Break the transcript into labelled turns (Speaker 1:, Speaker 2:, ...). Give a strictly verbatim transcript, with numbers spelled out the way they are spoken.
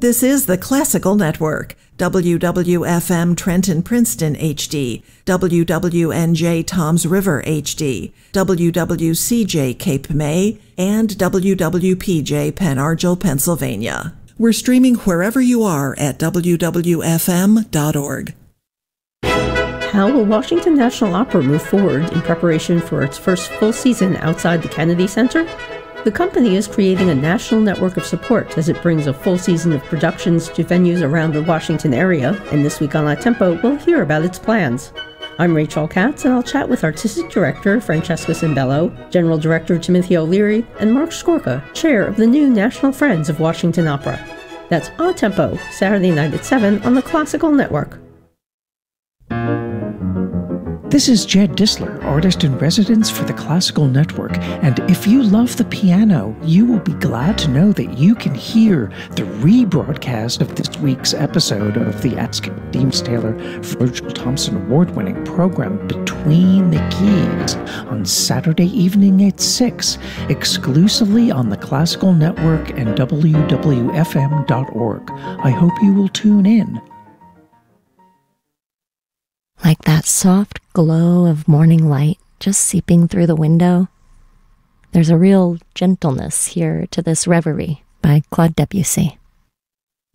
Speaker 1: This is the Classical Network, W W F M Trenton Princeton H D, W W N J Toms River H D, W W C J Cape May, and W W P J Pen Argyl, Pennsylvania. We're streaming wherever you are at W W F M dot org.
Speaker 2: How will Washington National Opera move forward in preparation for its first full season outside the Kennedy Center? The company is creating a national network of support as it brings a full season of productions to venues around the Washington area, and this week on La Tempo, we'll hear about its plans. I'm Rachel Katz, and I'll chat with Artistic Director Francesca Cimbello, General Director Timothy O'Leary, and Mark Skorka, Chair of the new National Friends of Washington Opera. That's La Tempo, Saturday night at seven on the Classical Network.
Speaker 3: This is Jed Disler, artist in residence for the Classical Network, and if you love the piano, you will be glad to know that you can hear the rebroadcast of this week's episode of the Ask Deems Taylor Virgil Thompson Award-winning program Between the Keys on Saturday evening at six, exclusively on the Classical Network and W W F M dot org. I hope you will tune in.
Speaker 4: Like that soft glow of morning light just seeping through the window. There's a real gentleness here to this reverie by Claude Debussy.